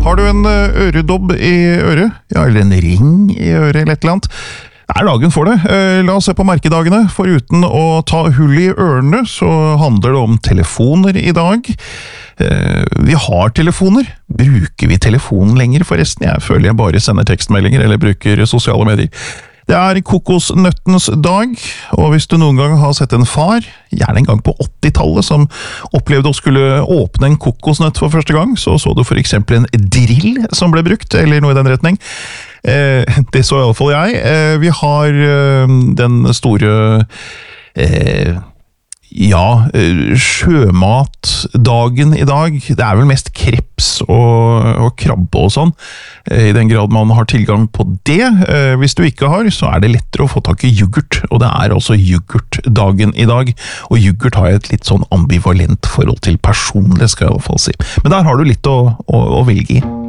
Har du en øredobb i øret? Ja, eller en ring i øret eller et eller annet? Det er dagen for det. La oss se på merkedagene. Foruten å ta hull i ørene, så handler det om telefoner i dag. Vi har telefoner. Bruker vi telefonen lenger forresten? Jeg føler jeg bare sender tekstmeldinger eller bruker sosiale medier. Det er kokosnøttens dag, og hvis du noen gang har sett en far, gjerne en gang på 80-tallet, som opplevde å skulle åpne en kokosnøtt for første gang, så du for eksempel en drill som ble brukt, eller noe i den retning. Det så i alle fall jeg. Vi har den store sjømatdagen i dag. Det er vel mest kreps og krabbe og sånn, i den grad man har tilgang på det. Hvis du ikke har, så er det lettere å få tak i yoghurt, og det er altså yoghurtdagen i dag. Og yoghurt har jeg et litt sånn ambivalent forhold til personlig, skal jeg i hvert fall si. Men der har du litt å velge i.